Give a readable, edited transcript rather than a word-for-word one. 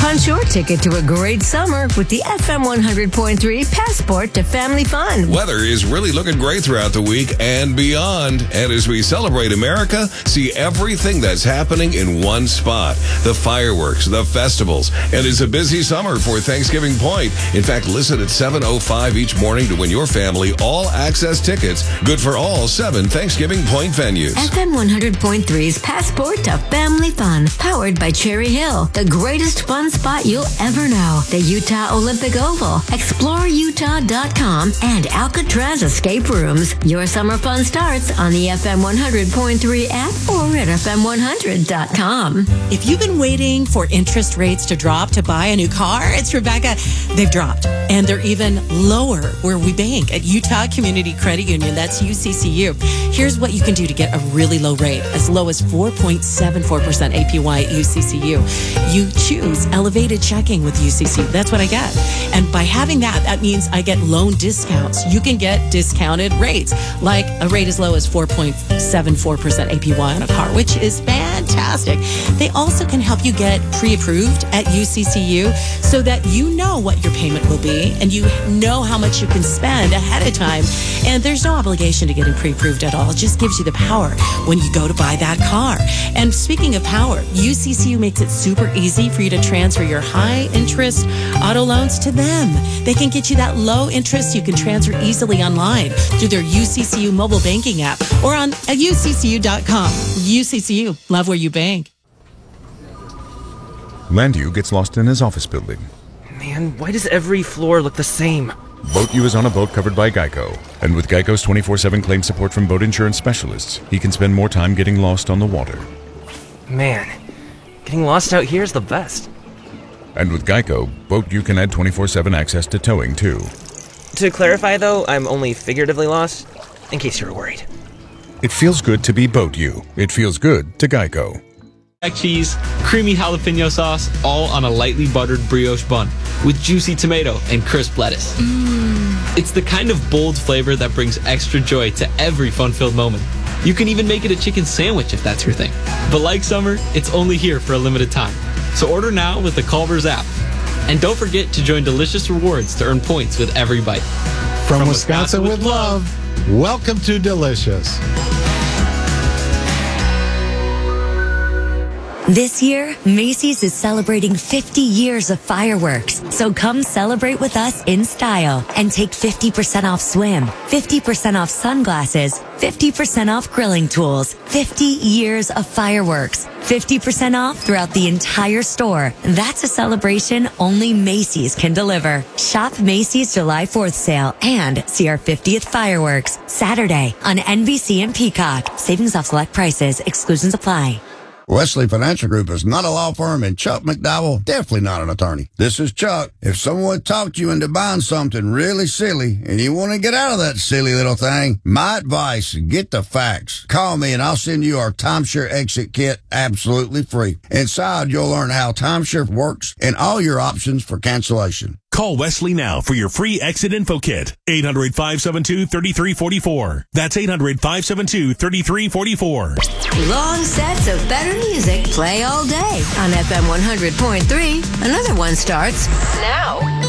Punch your ticket to a great summer with the FM 100.3 Passport to Family Fun. Weather is really looking great throughout the week and beyond. And as we celebrate America, see everything that's happening in one spot. The fireworks, the festivals, and it's a busy summer for Thanksgiving Point. In fact, listen at 7:05 each morning to win your family all-access tickets. Good for all 7 Thanksgiving Point venues. FM 100.3's Passport to Family Fun, powered by Cherry Hill, the greatest fun spot you'll ever know. The Utah Olympic Oval, ExploreUtah.com, and Alcatraz Escape Rooms. Your summer fun starts on the FM 100.3 app or at FM100.com. If you've been waiting for interest rates to drop to buy a new car, it's Rebecca. They've dropped, and they're even lower where we bank at Utah Community Credit Union. That's UCCU. Here's what you can do to get a really low rate, as low as 4.74% APY at UCCU. You choose elevated checking with UCCU. That's what I get. And by having that means I get loan discounts. You can get discounted rates, like a rate as low as 4.74% APY on a car, which is fantastic. They also can help you get pre-approved at UCCU so that you know what your payment will be and you know how much you can spend ahead of time. And there's no obligation to getting pre-approved at all. It just gives you the power when you go to buy that car. And speaking of power, UCCU makes it super easy for you to transfer your high-interest auto loans to them. They can get you that low interest you can transfer easily online through their UCCU mobile banking app or on UCCU.com. UCCU, love where you bank. Landu gets lost in his office building. Man, why does every floor look the same? Boat U is on a boat covered by Geico. And with Geico's 24/7 claim support from boat insurance specialists, he can spend more time getting lost on the water. Man, getting lost out here is the best. And with Geico, Boat U can add 24/7 access to towing, too. To clarify, though, I'm only figuratively lost, in case you were worried. It feels good to be Boat U. It feels good to Geico. Black cheese, creamy jalapeno sauce, all on a lightly buttered brioche bun with juicy tomato and crisp lettuce. It's the kind of bold flavor that brings extra joy to every fun-filled moment. You can even make it a chicken sandwich if that's your thing. But like summer, it's only here for a limited time. So order now with the Culver's app. And don't forget to join Delicious Rewards to earn points with every bite. From Wisconsin with love, welcome to Delicious. This year, Macy's is celebrating 50 years of fireworks. So come celebrate with us in style and take 50% off swim, 50% off sunglasses, 50% off grilling tools, 50 years of fireworks, 50% off throughout the entire store. That's a celebration only Macy's can deliver. Shop Macy's July 4th sale and see our 50th fireworks Saturday on NBC and Peacock. Savings off select prices. Exclusions apply. Wesley Financial Group is not a law firm, and Chuck McDowell, definitely not an attorney. This is Chuck. If someone talked you into buying something really silly and you want to get out of that silly little thing, my advice, get the facts. Call me and I'll send you our timeshare exit kit absolutely free. Inside, you'll learn how timeshare works and all your options for cancellation. Call Wesley now for your free exit info kit. 800-572-3344. That's 800-572-3344. Long sets of better music play all day on FM 100.3. Another one starts now.